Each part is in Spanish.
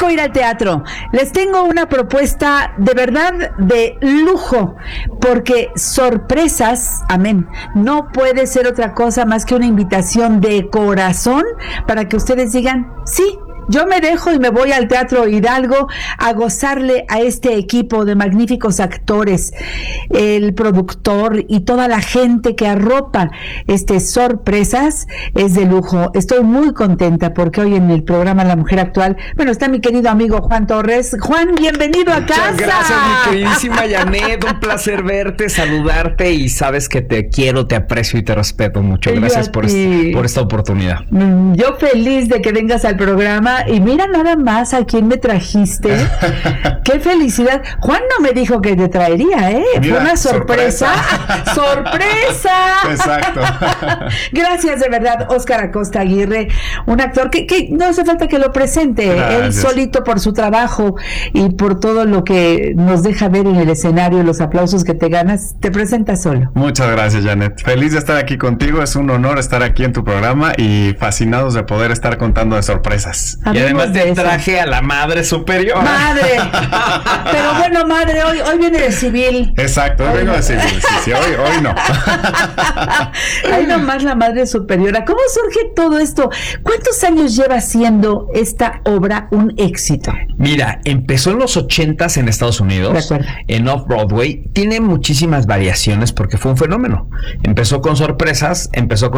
quiero ir al teatro. Les tengo una propuesta de verdad de lujo, porque Sorpresas, amén, no puede ser otra cosa más que una invitación de corazón para que ustedes digan, sí, yo me dejo y me voy al Teatro Hidalgo a gozarle a este equipo de magníficos actores, el productor y toda la gente que arropa Sorpresas es de lujo. Estoy muy contenta porque hoy en el programa La Mujer Actual, bueno, está mi querido amigo Juan Torres. Juan, bienvenido a casa. Muchas gracias, mi queridísima Janet, un placer verte, saludarte y sabes que te quiero, te aprecio y te respeto mucho. Gracias por esta oportunidad. Yo feliz de que vengas al programa. Y mira nada más a quién me trajiste. ¡Qué felicidad! Juan no me dijo que te traería, ¿eh? Mira, fue una sorpresa. ¡Sorpresa! Exacto. Gracias, de verdad, Óscar Acosta Aguirre, un actor que no hace falta que lo presente. Gracias. Él solito por su trabajo y por todo lo que nos deja ver en el escenario, los aplausos que te ganas, te presenta solo. Muchas gracias, Janet. Feliz de estar aquí contigo. Es un honor estar aquí en tu programa y fascinados de poder estar contando de sorpresas. Y además te traje a la Madre Superior. ¡Madre! Pero bueno, Madre, hoy viene de civil. Exacto, hoy vengo de civil. Sí, hoy no. Ahí nomás la Madre Superiora. ¿Cómo surge todo esto? ¿Cuántos años lleva siendo esta obra un éxito? Mira, empezó en los 80s en Estados Unidos, en Off-Broadway. Tiene muchísimas variaciones porque fue un fenómeno. Empezó con sorpresas,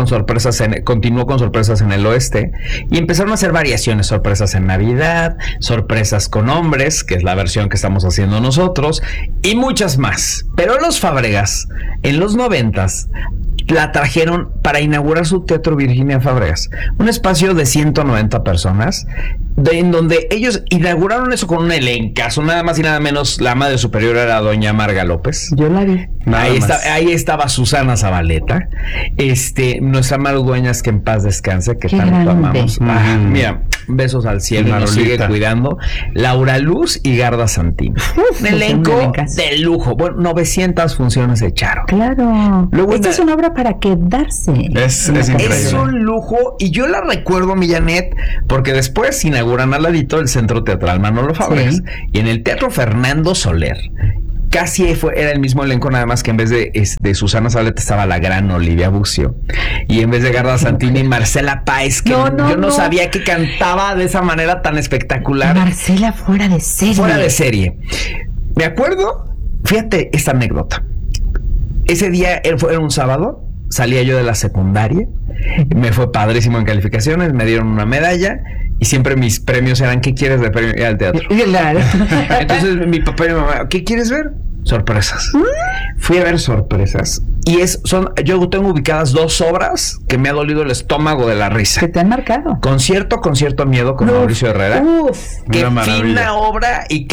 continuó con sorpresas en el oeste y empezaron a hacer variaciones, sorpresas en Navidad, sorpresas con hombres, que es la versión que estamos haciendo nosotros, y muchas más. Pero los Fábregas, en los 90s, la trajeron para inaugurar su Teatro Virginia Fábregas, un espacio de 190 personas, en donde ellos inauguraron eso con un elencazo, nada más y nada menos. La Madre Superior era doña Marga López. Yo la vi. Ahí estaba Susana Zabaleta, nuestra Maru Dueñas, que en paz descanse, que tanto amamos. Mira, besos al cielo, nos sigue cuidando. Laura Luz y Garda Santini. Un elenco de lujo. Bueno, 900 funciones se echaron. Claro. Luego esta es una obra para quedarse. Es increíble. Es un lujo, y yo la recuerdo, mi Janet, porque después inauguran al ladito el Centro Teatral Manolo Fábregas, sí, y en el Teatro Fernando Soler. Casi era el mismo elenco, nada más que en vez de Susana Zabaleta estaba la gran Olivia Buccio, y en vez de Garda Santini, Marcela Páez, que yo no sabía que cantaba de esa manera tan espectacular. Marcela fuera de serie. Fuera de serie. Me acuerdo, fíjate esta anécdota. Ese día era un sábado, salía yo de la secundaria, me fue padrísimo en calificaciones, me dieron una medalla. Y siempre mis premios eran, ¿qué quieres de premio? Ir al teatro. Claro. Entonces mi papá y mi mamá, ¿qué quieres ver? Sorpresas. Fui a ver Sorpresas. Y yo tengo ubicadas 2 obras que me ha dolido el estómago de la risa. ¿Que te han marcado? Concierto Miedo con Mauricio Herrera. Qué fina obra, y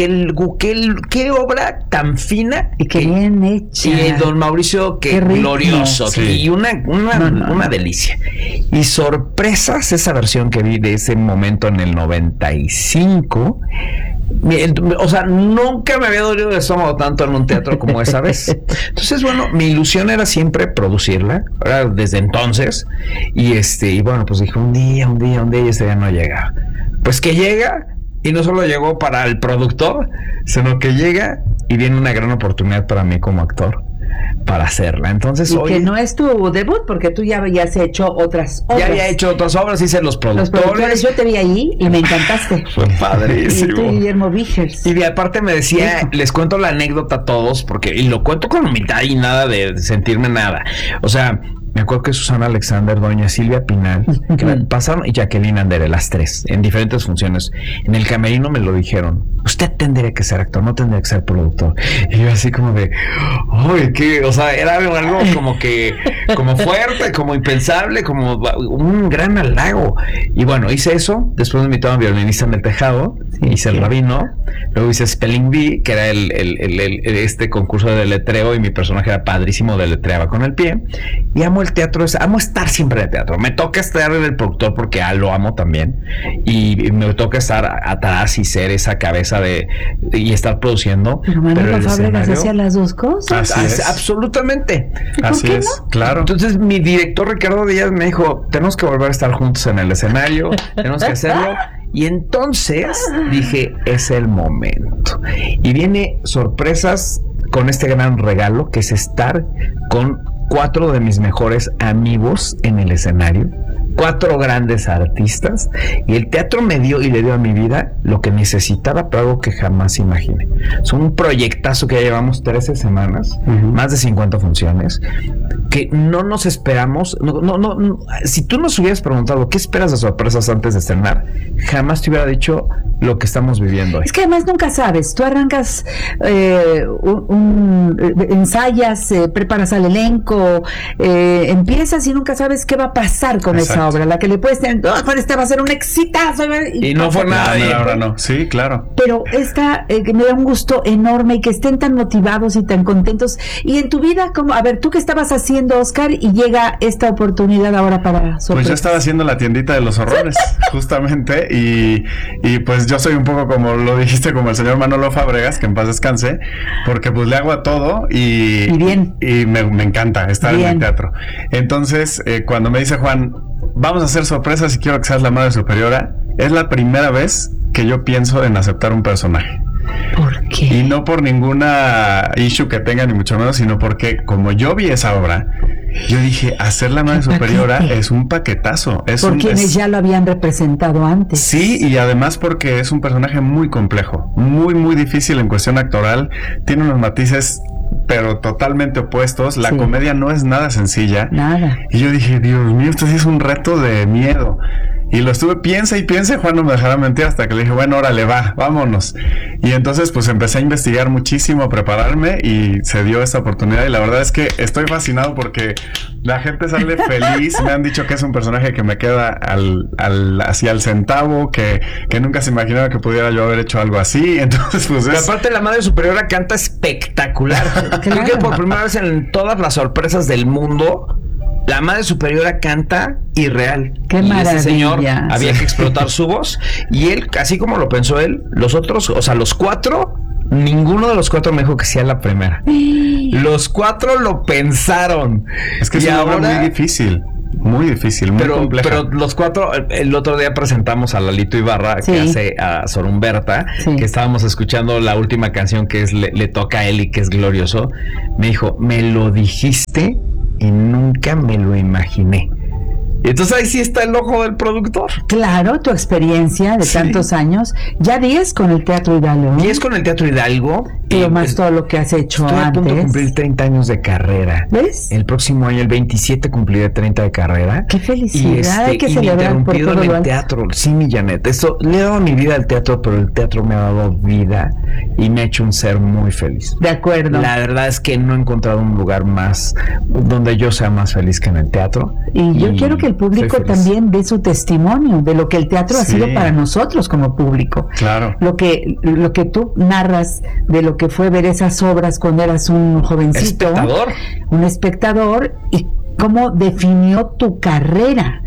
qué obra tan fina. Y qué bien hecha. Y don Mauricio, qué glorioso. Sí. Y una delicia. Y Sorpresas, esa versión que vi de ese momento en el 95... O sea, nunca me había dolido el estómago tanto en un teatro como esa vez. Entonces, bueno, mi ilusión era siempre producirla, desde entonces. Y bueno, pues dije, un día, y ese día no llegaba. Pues que llega, y no solo llegó para el productor, sino que llega y viene una gran oportunidad para mí como actor para hacerla. Entonces, y que no es tu debut, porque tú ya habías hecho otras obras. Ya había hecho otras obras, hice Los Productores. Yo te vi ahí y me encantaste. Fue padrísimo. Y tú, Guillermo Vigers. Y aparte me decía, les cuento la anécdota a todos, y lo cuento con humildad y nada de sentirme nada. O sea, me acuerdo que Susana Alexander, doña Silvia Pinal, que pasaron, y Jacqueline Andere, las 3, en diferentes funciones. En el camerino me lo dijeron: usted tendría que ser actor, no tendría que ser productor. Y yo así como de, ¡ay, qué! O sea, era algo como fuerte, como impensable, como un gran halago. Y bueno, hice eso. Después me invitaron a Violinista en el Tejado, hice el Rabino. Luego hice Spelling Bee, que era este concurso de deletreo, y mi personaje era padrísimo, deletreaba con el pie. Y amo el teatro, amo estar siempre en el teatro. Me toca estar en el productor porque lo amo también, y me toca estar atrás y ser esa cabeza y estar produciendo. Pero Manolo Fábregas hacía las dos cosas. Absolutamente. Así es, no? Claro. Entonces mi director Ricardo Díaz me dijo: tenemos que volver a estar juntos en el escenario, tenemos que hacerlo. Y entonces dije, es el momento. Y viene sorpresas con este gran regalo, que es estar con 4 de mis mejores amigos en el escenario, 4 grandes artistas, y el teatro me dio y le dio a mi vida lo que necesitaba, pero algo que jamás imaginé. Es un proyectazo que ya llevamos 13 semanas, más de 50 funciones, que no nos esperamos. No, si tú nos hubieras preguntado qué esperas de sorpresas antes de estrenar, jamás te hubiera dicho lo que estamos viviendo hoy. Es que además nunca sabes, tú arrancas, ensayas, preparas al elenco, empiezas y nunca sabes qué va a pasar con esa obra, la que le puedes tener, esta va a ser un exitazo, y no fue nada. Ahora no, sí, claro. Pero esta que me da un gusto enorme, y que estén tan motivados y tan contentos. Y en tu vida, como, a ver, ¿tú qué estabas haciendo, Oscar? Y llega esta oportunidad ahora para sorpresas. Pues yo estaba haciendo la tiendita de los horrores, justamente, y pues yo soy un poco, como lo dijiste, como el señor Manolo Fábregas, que en paz descanse, porque pues le hago a todo y me encanta estar en el teatro. Entonces, cuando me dice Juan, vamos a hacer sorpresas y quiero que seas la madre superiora, es la primera vez que yo pienso en aceptar un personaje. ¿Por qué? Y no por ninguna issue que tenga, ni mucho menos, sino porque como yo vi esa obra, yo dije, hacer la madre superiora es un paquetazo. Por quienes ya lo habían representado antes. Sí, y además porque es un personaje muy complejo, muy, muy difícil en cuestión actoral. Tiene unos matices, pero totalmente opuestos. La comedia no es nada sencilla. Nada. Y yo dije, Dios mío, esto sí es un reto de miedo. Y lo estuve, piensa y piensa, Juan no me dejará mentir, hasta que le dije, bueno, órale, vámonos. Y entonces pues empecé a investigar muchísimo, a prepararme, y se dio esta oportunidad, y la verdad es que estoy fascinado porque la gente sale feliz. Me han dicho que es un personaje que me queda hacia el centavo, que nunca se imaginaba que pudiera yo haber hecho algo así. Entonces pues es... Aparte la madre superiora canta espectacular. Creo que por primera vez en todas las sorpresas del mundo, la madre superiora canta irreal. ¡Qué maravilla! Ese señor había que explotar su voz. Y él, así como lo pensó él, los otros, o sea, los 4, ninguno de los 4 me dijo que sea la primera. Los 4 lo pensaron. Es que es una obra muy difícil. Muy difícil, muy compleja. Pero los 4, el otro día presentamos a Lalito Ibarra, que hace a Sor Humberta, que estábamos escuchando la última canción, que es Le toca a él, y que es glorioso. Me dijo, me lo dijiste y nunca me lo imaginé. Y entonces ahí sí está el ojo del productor. Claro, tu experiencia de tantos años, ya 10 con el Teatro Hidalgo. 10 con el Teatro Hidalgo. Pero más todo lo que has hecho antes. Estoy a punto de cumplir 30 años de carrera. ¿Ves? El próximo año, el 27, cumpliré 30 de carrera. ¡Qué felicidad! Hay que celebrar por todo el teatro. Sí, mi Janet. Esto, le he dado mi vida al teatro, pero el teatro me ha dado vida y me ha hecho un ser muy feliz. De acuerdo. La verdad es que no he encontrado un lugar más donde yo sea más feliz que en el teatro. Y yo quiero que el público también dé su testimonio de lo que el teatro ha sido para nosotros como público. Claro. Lo que tú narras de lo que fue ver esas obras cuando eras un jovencito. Un espectador, y cómo definió tu carrera.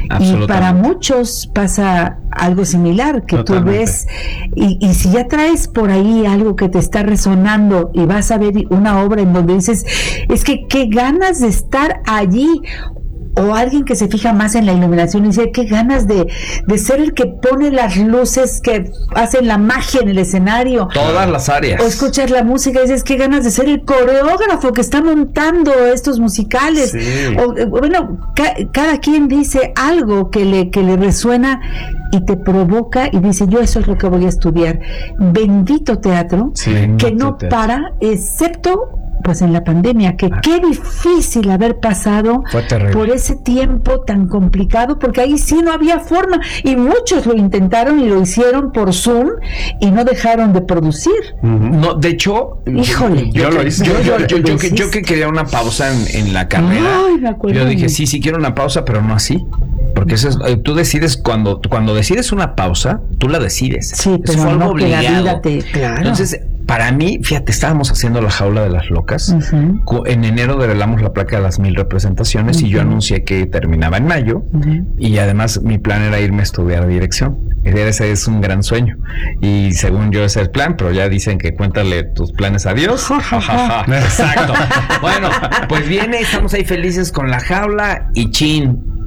Y para muchos pasa algo similar, que tú ves, y si ya traes por ahí algo que te está resonando y vas a ver una obra en donde dices, es que qué ganas de estar allí. O alguien que se fija más en la iluminación y dice, qué ganas de ser el que pone las luces que hacen la magia en el escenario. Todas las áreas. O escuchas la música y dices, qué ganas de ser el coreógrafo que está montando estos musicales. Sí. O, bueno, cada quien dice algo que le resuena y te provoca y dice, yo eso es lo que voy a estudiar. Bendito teatro, que no para, excepto pues en la pandemia, que qué difícil haber pasado por ese tiempo tan complicado, porque ahí sí no había forma, y muchos lo intentaron y lo hicieron por Zoom y no dejaron de producir. No, de hecho, híjole, yo lo hice. Yo que quería una pausa en la carrera. Ay, me acuerdo. Yo dije, sí quiero una pausa, pero no así. Porque eso es, tú decides, cuando decides una pausa, tú la decides. Sí, pero eso fue algo no obligado. Que la vida te... Claro. Entonces, para mí, fíjate, estábamos haciendo La Jaula de las Locas. En enero develamos la placa de las 1000 representaciones y yo anuncié que terminaba en mayo. Y además mi plan era irme a estudiar dirección. Ese es un gran sueño. Y según yo ese es el plan, pero ya dicen que cuéntale tus planes a Dios. Exacto. Bueno, pues viene, estamos ahí felices con La Jaula y chin.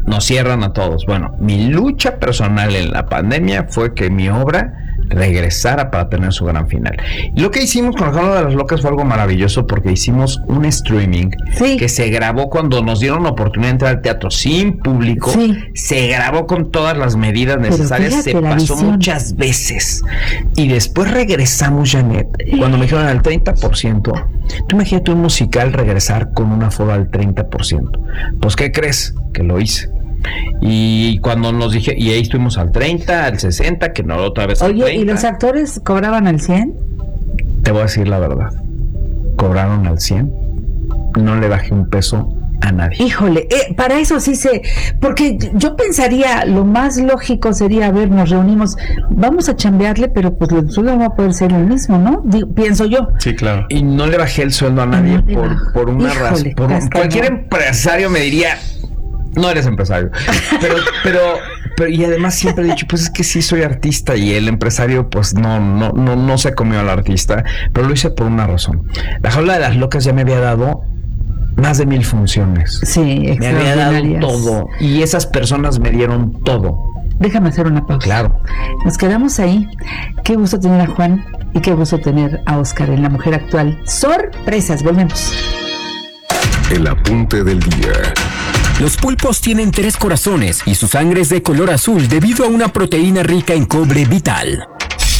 nos cierran a todos. Bueno, mi lucha personal en la pandemia fue que mi obra regresara para tener su gran final. Y lo que hicimos con La Jaula de las Locas fue algo maravilloso, porque hicimos un streaming que se grabó cuando nos dieron la oportunidad de entrar al teatro sin público. Se grabó con todas las medidas necesarias, se pasó muchas veces y después regresamos, Janet, cuando me dijeron al 30%. Tú imagínate un musical regresar con un aforo al 30%. Pues ¿qué crees? Que lo hice. Y cuando nos dije, y ahí estuvimos al 30, al 60, que no otra vez al 30. Oye, ¿y los actores cobraban al 100? Te voy a decir la verdad, cobraron al 100, no le bajé un peso a nadie. Híjole, para eso sí porque yo pensaría, lo más lógico sería, a ver, nos reunimos, vamos a chambearle, pero pues el sueldo no va a poder ser el mismo, ¿no? Pienso yo. Sí, claro. Y no le bajé el sueldo a nadie por una razón. Cualquier empresario me diría, no eres empresario, pero y además siempre he dicho, pues es que sí soy artista, y el empresario pues no se comió al artista, pero lo hice por una razón. La Jaula de las Locas ya me había dado más de 1,000 funciones. Sí, me había dado todo, y esas personas me dieron todo. Déjame hacer una pausa. Claro. Nos quedamos ahí. Qué gusto tener a Juan y qué gusto tener a Óscar en La Mujer Actual. Sorpresas, volvemos. El apunte del día. Los pulpos tienen 3 corazones y su sangre es de color azul debido a una proteína rica en cobre vital.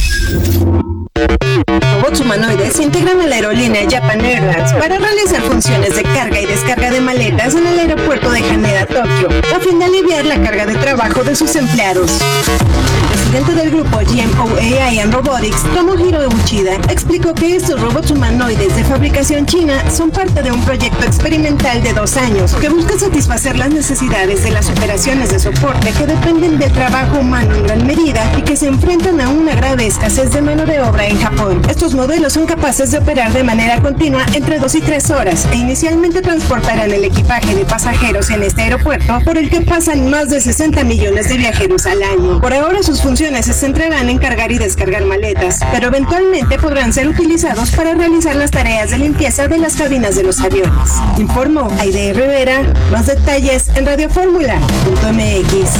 Robots humanoides se integran a la aerolínea Japan Airlines para realizar funciones de carga y descarga de maletas en el aeropuerto de Haneda, Tokio, a fin de aliviar la carga de trabajo de sus empleados. El presidente del grupo GMO AI and Robotics, Tomohiro Uchida, explicó que estos robots humanoides de fabricación china son parte de un proyecto experimental de 2 años que busca satisfacer las necesidades de las operaciones de soporte que dependen del trabajo humano en gran medida y que se enfrentan a una grave escasez de mano de obra en Japón. Estos modelos son capaces de operar de manera continua entre 2 y 3 horas e inicialmente transportarán el equipaje de pasajeros en este aeropuerto, por el que pasan más de 60 millones de viajeros al año. Por ahora sus funciones se centrarán en cargar y descargar maletas, pero eventualmente podrán ser utilizados para realizar las tareas de limpieza de las cabinas de los aviones. Informó Aide Rivera. Más detalles en radioformula.mx.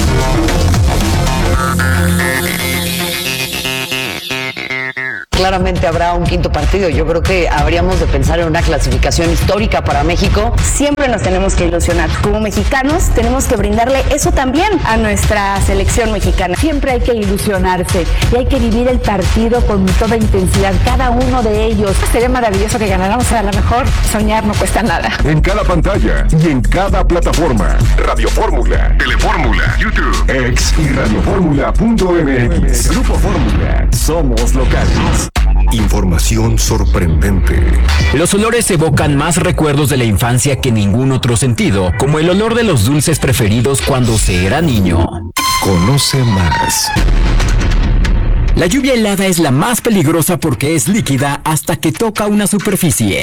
Claramente habrá un quinto partido. Yo creo que habríamos de pensar en una clasificación histórica para México. Siempre nos tenemos que ilusionar. Como mexicanos tenemos que brindarle eso también a nuestra selección mexicana. Siempre hay que ilusionarse y hay que vivir el partido con toda intensidad, cada uno de ellos. Sería maravilloso que ganáramos, a lo mejor soñar no cuesta nada. En cada pantalla y en cada plataforma. Radio Fórmula, Telefórmula, YouTube, X y radioformula.mx. Grupo Fórmula. Somos locales. Información sorprendente. Los olores evocan más recuerdos de la infancia que ningún otro sentido, como el olor de los dulces preferidos cuando se era niño. Conoce más. La lluvia helada es la más peligrosa porque es líquida hasta que toca una superficie.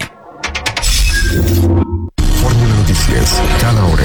Fórmula Noticias, cada hora.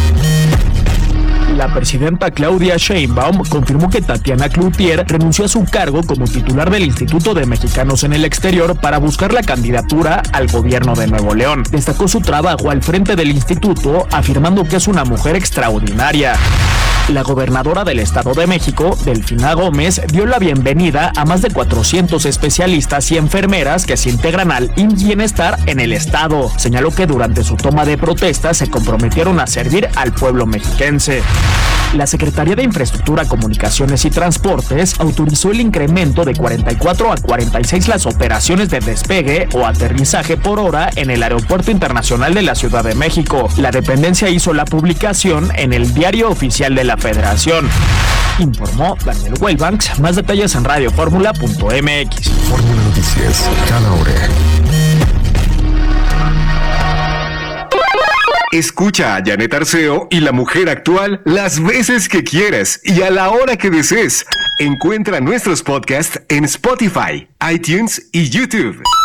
La presidenta Claudia Sheinbaum confirmó que Tatiana Cloutier renunció a su cargo como titular del Instituto de Mexicanos en el Exterior para buscar la candidatura al gobierno de Nuevo León. Destacó su trabajo al frente del instituto, afirmando que es una mujer extraordinaria. La gobernadora del Estado de México, Delfina Gómez, dio la bienvenida a más de 400 especialistas y enfermeras que se integran al IMSS Bienestar en el estado. Señaló que durante su toma de protesta se comprometieron a servir al pueblo mexiquense. La Secretaría de Infraestructura, Comunicaciones y Transportes autorizó el incremento de 44 a 46 las operaciones de despegue o aterrizaje por hora en el Aeropuerto Internacional de la Ciudad de México. La dependencia hizo la publicación en el Diario Oficial de la Federación. Informó Daniel Wellbanks. Más detalles en radioformula.mx. Fórmula Noticias, cada hora. Escucha a Janet Arceo y La Mujer Actual las veces que quieras y a la hora que desees. Encuentra nuestros podcasts en Spotify, iTunes y YouTube.